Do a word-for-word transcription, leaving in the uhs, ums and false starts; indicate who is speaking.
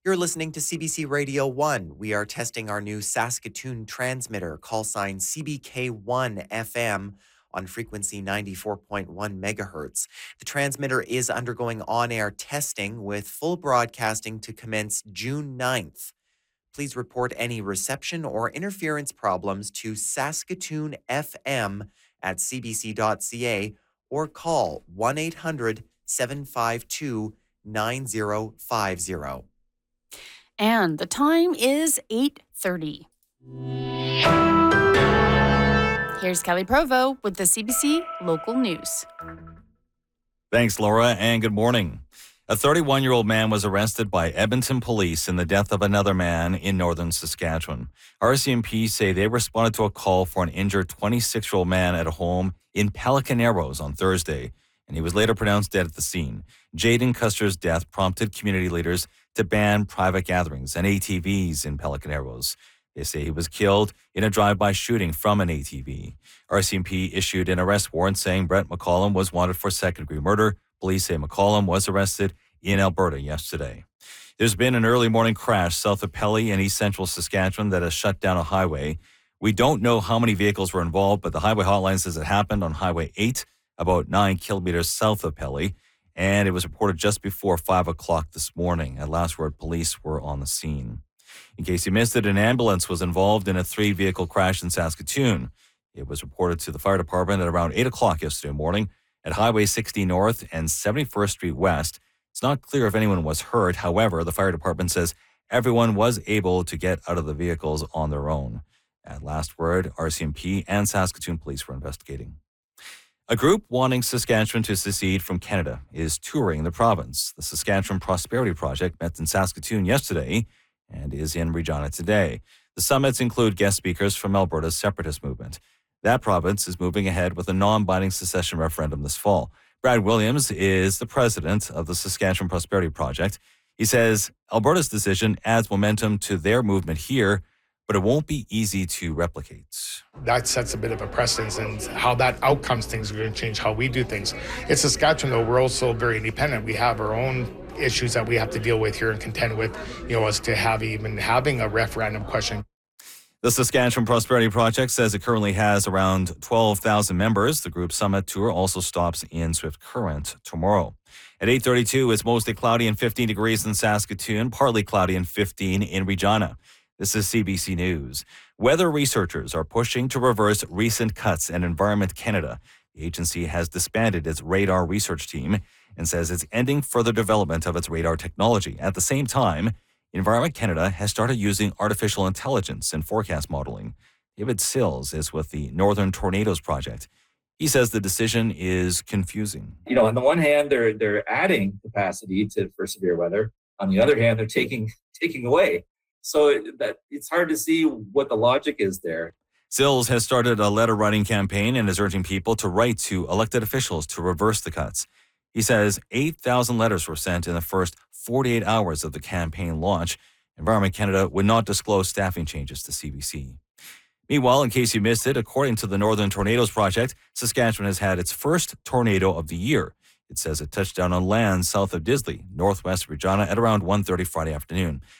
Speaker 1: You're listening to C B C Radio one. We are testing our new Saskatoon transmitter, call sign C B K one F M, on frequency ninety-four point one megahertz. The transmitter is undergoing on-air testing with full broadcasting to commence June ninth. Please report any reception or interference problems to Saskatoon F M at c b c dot c a or call one eight hundred seven five two nine zero five zero.
Speaker 2: And the time is eight thirty. Here's Kelly Provo with the C B C Local News.
Speaker 3: Thanks, Laura, and good morning. A thirty-one-year-old man was arrested by Edmonton police in the death of another man in northern Saskatchewan. R C M P say they responded to a call for an injured twenty-six-year-old man at a home in Pelican Arrows on Thursday, and he was later pronounced dead at the scene. Jaden Custer's death prompted community leaders to ban private gatherings and A T Vs in Pelican Arrows. They say he was killed in a drive-by shooting from an A T V. R C M P issued an arrest warrant saying Brett McCollum was wanted for second-degree murder. Police say McCollum was arrested in Alberta yesterday. There's been an early morning crash south of Pelly in east central Saskatchewan that has shut down a highway. We don't know how many vehicles were involved, but the highway hotline says it happened on Highway eight, about nine kilometers south of Pelly, and it was reported just before five o'clock this morning. At last word, police were on the scene. In case you missed it, an ambulance was involved in a three-vehicle crash in Saskatoon. It was reported to the fire department at around eight o'clock yesterday morning at Highway sixty North and seventy-first Street West. It's not clear if anyone was hurt. However, the fire department says everyone was able to get out of the vehicles on their own. At last word, R C M P and Saskatoon police were investigating. A group wanting Saskatchewan to secede from Canada is touring the province. The Saskatchewan Prosperity Project met in Saskatoon yesterday and is in Regina today. The summits include guest speakers from Alberta's separatist movement. That province is moving ahead with a non-binding secession referendum this fall. Brad Williams is the president of the Saskatchewan Prosperity Project. He says Alberta's decision adds momentum to their movement here, but it won't be easy to replicate.
Speaker 4: That sets a bit of a precedence, and how that outcomes things are going to change how we do things. In Saskatchewan, though, we're also very independent. We have our own issues that we have to deal with here and contend with, you know, as to have even having a referendum question.
Speaker 3: The Saskatchewan Prosperity Project says it currently has around twelve thousand members. The group summit tour also stops in Swift Current tomorrow. At eight thirty-two, it's mostly cloudy and fifteen degrees in Saskatoon, partly cloudy and fifteen in Regina. This is C B C News. Weather researchers are pushing to reverse recent cuts in Environment Canada. The agency has disbanded its radar research team and says it's ending further development of its radar technology. At the same time, Environment Canada has started using artificial intelligence in forecast modeling. David Sills is with the Northern Tornadoes Project. He says the decision is confusing.
Speaker 5: You know, on the one hand, they're they're adding capacity to for severe weather. On the other hand, they're taking taking away. So that it's hard to see what the logic is there.
Speaker 3: Sills has started a letter writing campaign and is urging people to write to elected officials to reverse the cuts. He says eight thousand letters were sent in the first forty-eight hours of the campaign launch. Environment Canada would not disclose staffing changes to C B C. Meanwhile, in case you missed it, according to the Northern Tornadoes Project, Saskatchewan has had its first tornado of the year. It says it touched down on land south of Disley, northwest Regina, at around one thirty Friday afternoon.